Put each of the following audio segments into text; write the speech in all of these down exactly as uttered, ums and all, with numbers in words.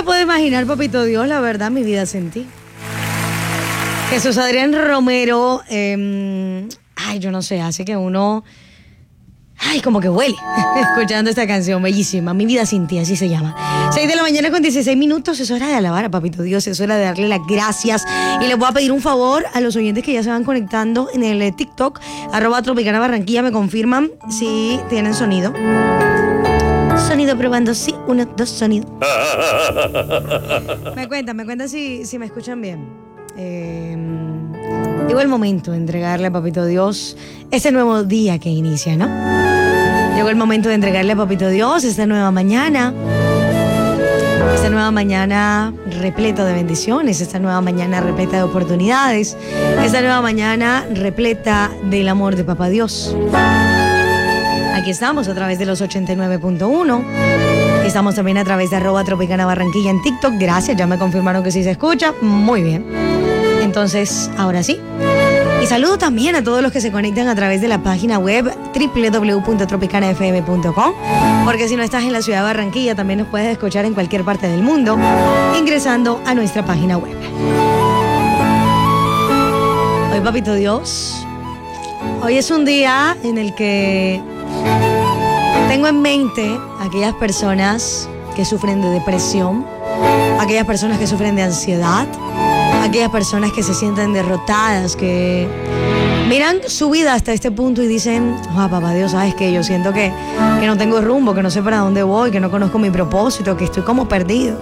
me puedo imaginar, papito Dios, la verdad, mi vida sin ti. Jesús Adrián Romero, eh, ay, yo no sé, hace que uno, ay, como que huele, escuchando esta canción bellísima, Mi vida sin ti, así se llama. seis de la mañana con dieciséis minutos, es hora de alabar a papito Dios, es hora de darle las gracias. Y les voy a pedir un favor a los oyentes que ya se van conectando en el TikTok, arroba Tropicana Barranquilla, me confirman si tienen sonido. Sonido probando, sí, uno, dos, sonido. Me cuentan, me cuentan si, si me escuchan bien. Eh, llegó el momento de entregarle a papito Dios ese nuevo día que inicia, ¿no? Llegó el momento de entregarle a papito Dios esta nueva mañana. Esta nueva mañana repleta de bendiciones, esta nueva mañana repleta de oportunidades, esta nueva mañana repleta del amor de papá Dios. Aquí estamos a través de los ochenta y nueve punto uno. Estamos también a través de arroba Tropicana Barranquilla en TikTok. Gracias, ya me confirmaron que sí se escucha. Muy bien. Entonces, ahora sí. Y saludo también a todos los que se conectan a través de la página web doble u doble u doble u punto tropicana f m punto com, porque si no estás en la ciudad de Barranquilla, también nos puedes escuchar en cualquier parte del mundo, ingresando a nuestra página web. Hoy, papito Dios, hoy es un día en el que tengo en mente a aquellas personas que sufren de depresión, aquellas personas que sufren de ansiedad, aquellas personas que se sienten derrotadas, que miran su vida hasta este punto y dicen, oh, papá Dios, ¿sabes qué? Yo siento que, que no tengo rumbo, que no sé para dónde voy, que no conozco mi propósito, que estoy como perdido.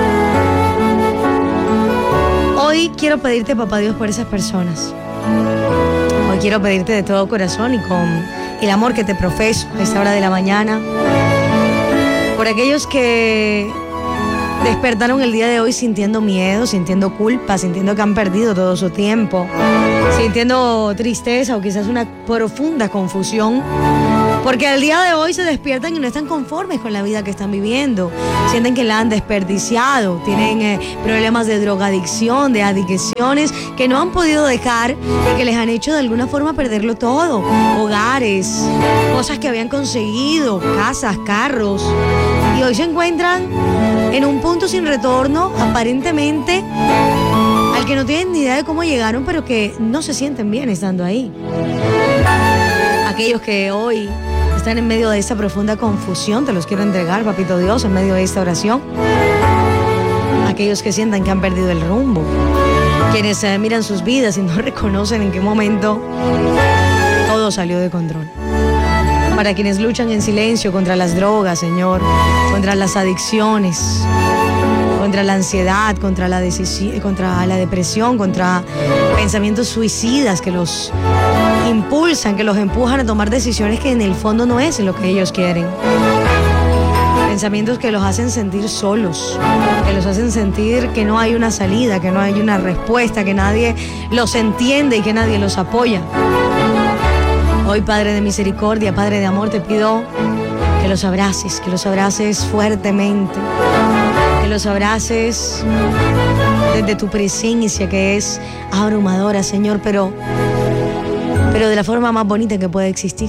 Hoy quiero pedirte, papá Dios, por esas personas. Hoy quiero pedirte de todo corazón y con el amor que te profeso a esta hora de la mañana, por aquellos que despertaron el día de hoy sintiendo miedo, sintiendo culpa, sintiendo que han perdido todo su tiempo, sintiendo tristeza o quizás una profunda confusión, porque al día de hoy se despiertan y no están conformes con la vida que están viviendo, sienten que la han desperdiciado, tienen eh, problemas de drogadicción, de adicciones que no han podido dejar y que les han hecho de alguna forma perderlo todo, hogares, cosas que habían conseguido, casas, carros, y hoy se encuentran en un punto sin retorno, aparentemente, al que no tienen ni idea de cómo llegaron, pero que no se sienten bien estando ahí. Aquellos que hoy están en medio de esta profunda confusión, te los quiero entregar, papito Dios, en medio de esta oración. Aquellos que sientan que han perdido el rumbo, quienes eh, miran sus vidas y no reconocen en qué momento todo salió de control. Para quienes luchan en silencio contra las drogas, Señor, contra las adicciones, contra la ansiedad, contra la, decisi- contra la depresión, contra pensamientos suicidas que los impulsan, que los empujan a tomar decisiones que en el fondo no es lo que ellos quieren. Pensamientos que los hacen sentir solos, que los hacen sentir que no hay una salida, que no hay una respuesta, que nadie los entiende y que nadie los apoya. Hoy, Padre de misericordia, Padre de amor, te pido que los abraces, que los abraces fuertemente, que los abraces desde tu presencia que es abrumadora, Señor, pero, pero de la forma más bonita que puede existir.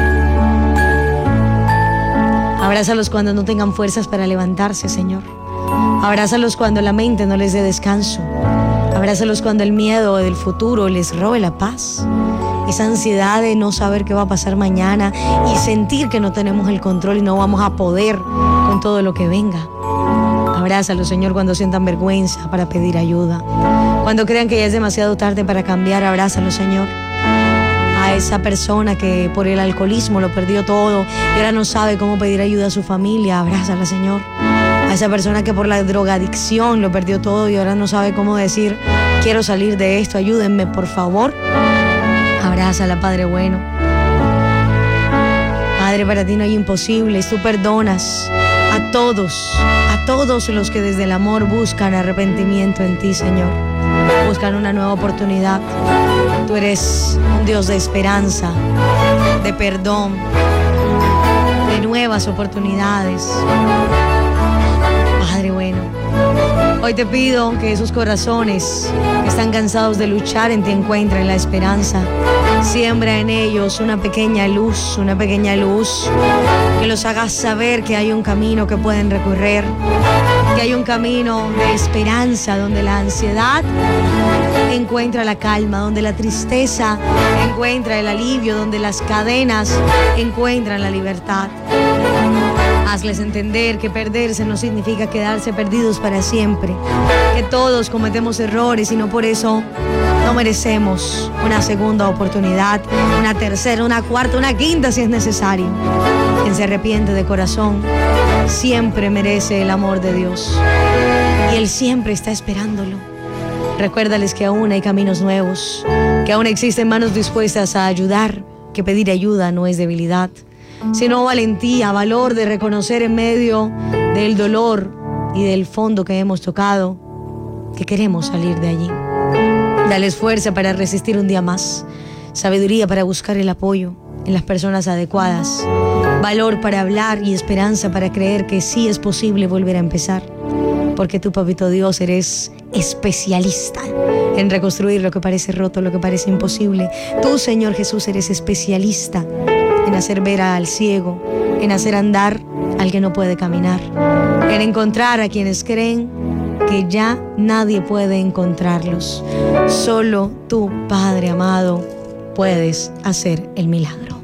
Abrázalos cuando no tengan fuerzas para levantarse, Señor. Abrázalos cuando la mente no les dé descanso. Abrázalos cuando el miedo del futuro les robe la paz. Esa ansiedad de no saber qué va a pasar mañana y sentir que no tenemos el control y no vamos a poder con todo lo que venga. Abrázalos, Señor, cuando sientan vergüenza para pedir ayuda. Cuando crean que ya es demasiado tarde para cambiar, abrázalos, Señor. A esa persona que por el alcoholismo lo perdió todo y ahora no sabe cómo pedir ayuda a su familia, abrázala, Señor. A esa persona que por la drogadicción lo perdió todo y ahora no sabe cómo decir, quiero salir de esto, ayúdenme, por favor. Abrázala, Padre bueno. Padre, para ti no hay imposibles. Tú perdonas a todos, a todos los que desde el amor buscan arrepentimiento en ti, Señor. Buscan una nueva oportunidad. Tú eres un Dios de esperanza, de perdón, de nuevas oportunidades. Padre bueno, Hoy te pido que esos corazones que están cansados de luchar en ti encuentren la esperanza. Siembra en ellos una pequeña luz, una pequeña luz que los haga saber que hay un camino que pueden recorrer, que hay un camino de esperanza donde la ansiedad encuentra la calma, donde la tristeza encuentra el alivio, donde las cadenas encuentran la libertad. Hazles entender que perderse no significa quedarse perdidos para siempre, que todos cometemos errores y no por eso no merecemos una segunda oportunidad, una tercera, una cuarta, una quinta si es necesario. Quien se arrepiente de corazón siempre merece el amor de Dios y Él siempre está esperándolo. Recuérdales que aún hay caminos nuevos, que aún existen manos dispuestas a ayudar, que pedir ayuda no es debilidad, sino valentía, valor de reconocer en medio del dolor y del fondo que hemos tocado que queremos salir de allí. Dales fuerza para resistir un día más, sabiduría para buscar el apoyo en las personas adecuadas, valor para hablar y esperanza para creer que sí es posible volver a empezar, porque tú, papito Dios, eres especialista en reconstruir lo que parece roto, lo que parece imposible. Tú, Señor Jesús, eres especialista en hacer ver al ciego, en hacer andar al que no puede caminar, en encontrar a quienes creen que ya nadie puede encontrarlos. Solo tú, Padre amado, puedes hacer el milagro.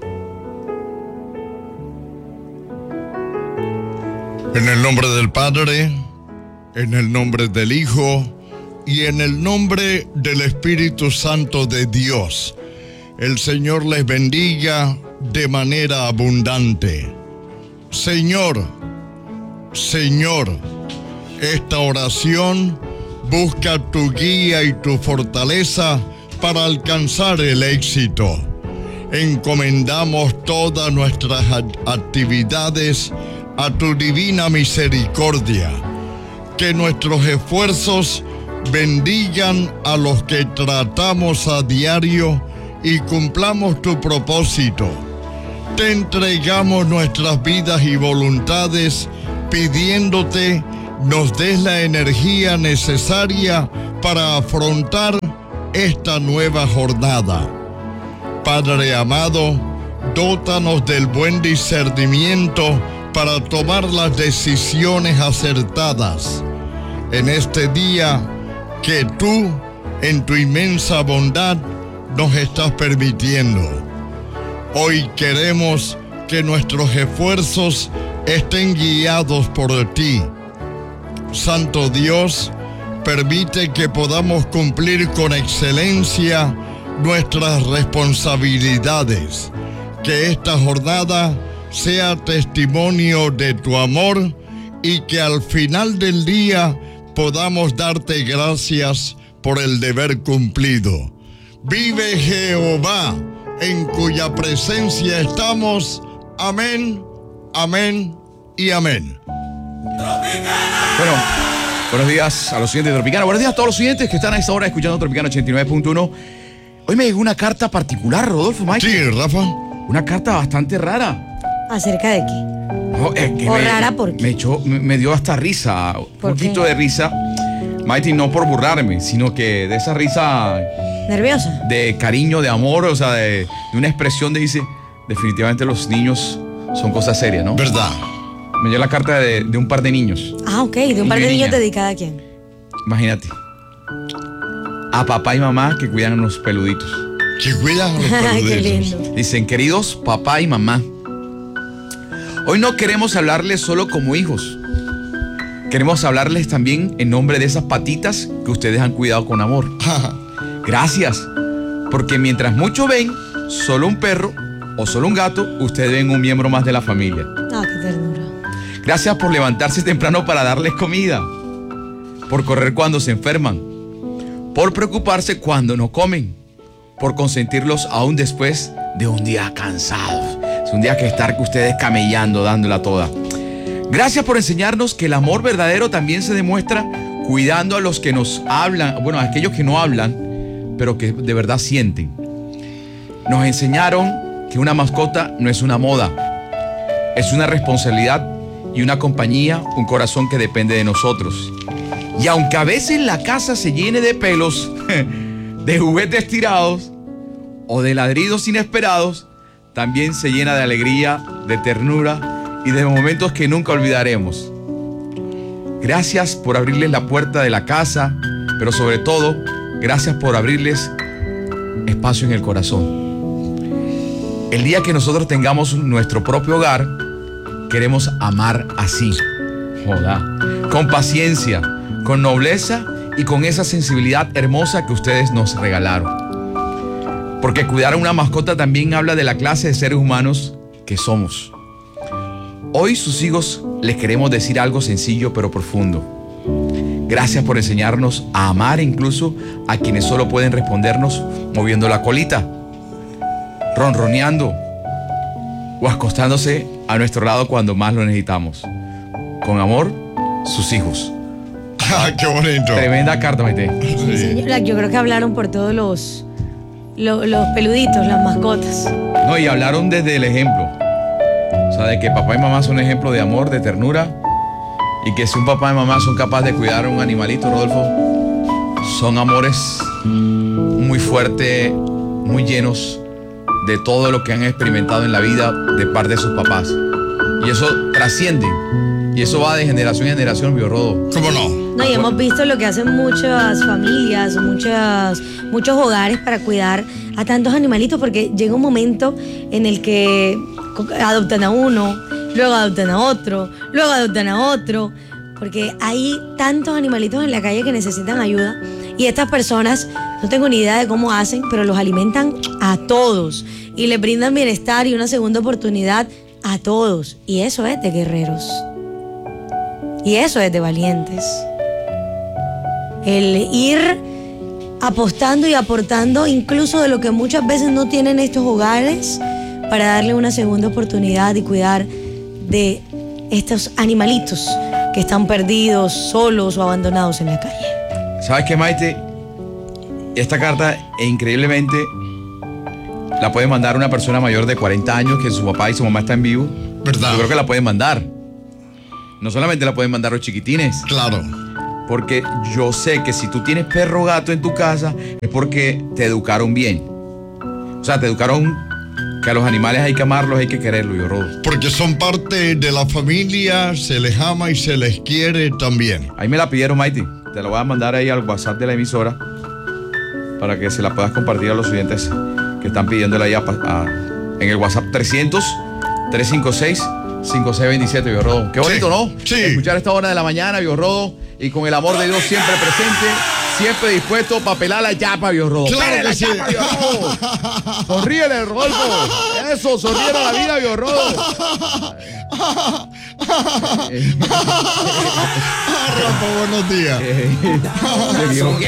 En el nombre del Padre, en el nombre del Hijo y en el nombre del Espíritu Santo de Dios, el Señor les bendiga de manera abundante. Señor, Señor, esta oración busca tu guía y tu fortaleza para alcanzar el éxito. Encomendamos todas nuestras actividades a tu divina misericordia. Que nuestros esfuerzos bendigan a los que tratamos a diario y cumplamos tu propósito. Te entregamos nuestras vidas y voluntades pidiéndote nos des la energía necesaria para afrontar esta nueva jornada. Padre amado, dótanos del buen discernimiento para tomar las decisiones acertadas en este día que tú, en tu inmensa bondad, nos estás permitiendo. Hoy queremos que nuestros esfuerzos estén guiados por ti. Santo Dios, permite que podamos cumplir con excelencia nuestras responsabilidades. Que esta jornada sea testimonio de tu amor y que al final del día podamos darte gracias por el deber cumplido. Vive Jehová, en cuya presencia estamos. Amén, amén y amén. Bueno, buenos días a los oyentes de Tropicana. Buenos días a todos los oyentes que están a esta hora escuchando Tropicana ochenta y nueve punto uno. Hoy me llegó una carta particular, Rodolfo, Mike. Sí, Rafa. Una carta bastante rara. ¿Acerca de qué? No, es que ¿O me, rara por qué? Me, echó, me, me dio hasta risa, un ¿Por poquito qué? de risa. Mighty, no por burlarme, sino que de esa risa ¿Nerviosa? de cariño, de amor, o sea, de, de una expresión de dice, definitivamente los niños son cosas serias, ¿no? ¿Verdad? Me dio la carta de, de un par de niños. Ah, ok, de un par de Niño y niños niña. dedicada a quién. Imagínate. A papá y mamá que cuidan a los peluditos. Que cuidan a los Ay, qué peluditos. lindo. Dicen, queridos papá y mamá, hoy no queremos hablarles solo como hijos. Queremos hablarles también en nombre de esas patitas que ustedes han cuidado con amor. Gracias, porque mientras muchos ven solo un perro o solo un gato, ustedes ven un miembro más de la familia. Ah, qué ternura. Gracias por levantarse temprano para darles comida, por correr cuando se enferman, por preocuparse cuando no comen, por consentirlos aún después de un día cansado. Es un día que estar que ustedes camellando, dándola toda. Gracias por enseñarnos que el amor verdadero también se demuestra cuidando a los que nos hablan, bueno, a aquellos que no hablan, pero que de verdad sienten. Nos enseñaron que una mascota no es una moda, es una responsabilidad y una compañía, un corazón que depende de nosotros. Y aunque a veces la casa se llene de pelos, de juguetes tirados o de ladridos inesperados, también se llena de alegría, de ternura y de momentos que nunca olvidaremos. Gracias por abrirles la puerta de la casa, pero sobre todo, gracias por abrirles espacio en el corazón. El día que nosotros tengamos nuestro propio hogar, queremos amar así. Joda. Con paciencia, con nobleza y con esa sensibilidad hermosa que ustedes nos regalaron. Porque cuidar a una mascota también habla de la clase de seres humanos que somos. Hoy sus hijos les queremos decir algo sencillo pero profundo. Gracias por enseñarnos a amar incluso a quienes solo pueden respondernos moviendo la colita, ronroneando o acostándose a nuestro lado cuando más lo necesitamos. Con amor, sus hijos. Ah, qué bonito. Tremenda carta, Maite. Sí, señora, yo creo que hablaron por todos los, los, los peluditos, las mascotas. No, y hablaron desde el ejemplo. O sea, de que papá y mamá son ejemplo de amor, de ternura. Y que si un papá y mamá son capaces de cuidar a un animalito, Rodolfo, son amores muy fuertes, muy llenos de todo lo que han experimentado en la vida de parte de sus papás. Y eso trasciende. Y eso va de generación en generación, Biorrodo. ¿Cómo no? No, y hemos visto lo que hacen muchas familias, muchas, muchos hogares para cuidar a tantos animalitos, porque llega un momento en el que adoptan a uno, luego adoptan a otro, luego adoptan a otro, porque hay tantos animalitos en la calle que necesitan ayuda y estas personas, no tengo ni idea de cómo hacen, pero los alimentan a todos y les brindan bienestar y una segunda oportunidad a todos, y eso es de guerreros. Y eso es de valientes. El ir apostando y aportando incluso de lo que muchas veces no tienen estos hogares para darle una segunda oportunidad y cuidar de estos animalitos que están perdidos, solos o abandonados en la calle. ¿Sabes qué, Maite? Esta carta, e increíblemente, la puede mandar una persona mayor de cuarenta años que su papá y su mamá están vivos. ¿Verdad? Yo creo que la pueden mandar. No solamente la pueden mandar los chiquitines. Claro. Porque yo sé que si tú tienes perro o gato en tu casa es porque te educaron bien. O sea, te educaron que a los animales hay que amarlos, hay que quererlos, yo rodo. Porque son parte de la familia, se les ama y se les quiere también. Ahí me la pidieron, Maite. Te la voy a mandar ahí al WhatsApp de la emisora para que se la puedas compartir a los oyentes que están pidiéndola ahí a, a, en el WhatsApp trescientos, trescientos cincuenta y seis, cincuenta y seis veintisiete, Biorrodo. Qué bonito, Sí, ¿no? sí. Escuchar esta hora de la mañana, Biorrodo, y con el amor de Dios siempre presente, siempre dispuesto para pelar la chapa, Biorrodo. Claro ¡Pele que la sí. chapa, Biorrodo! Sonríele, Rodolfo. Eso, sonríele a la vida, Biorrodo. Rafa, buenos días. Se equivoqué.